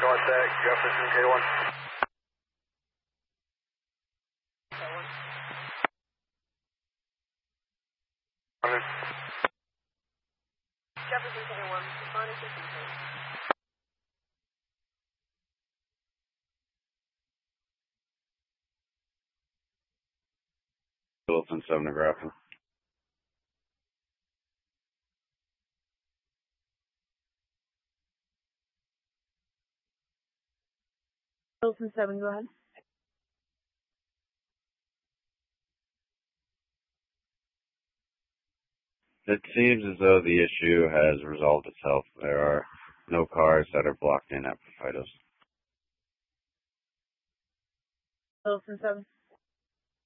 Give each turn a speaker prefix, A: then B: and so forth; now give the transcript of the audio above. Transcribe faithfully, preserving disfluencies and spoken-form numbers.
A: Contact Jefferson K one.
B: Jefferson K one, respond to fifteen.
C: Wilson seven to Grafton.
B: Wilson seven, go ahead.
C: It seems as though the issue has resolved itself. There are no cars that are blocked in at Profitos.
B: Wilson seven.